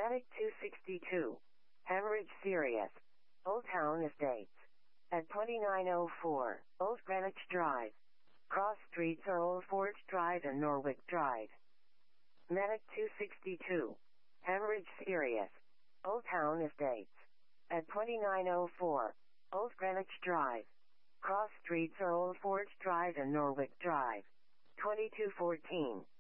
Medic 262. Hemorrhage serious. Old Town Estates. At 2904 Old Greenwich Drive. Cross streets are Old Forge Drive and Norwich Drive. Medic 262. Hemorrhage serious. Old Town Estates. At 2904 Old Greenwich Drive. Cross streets are Old Forge Drive and Norwich Drive. 2214.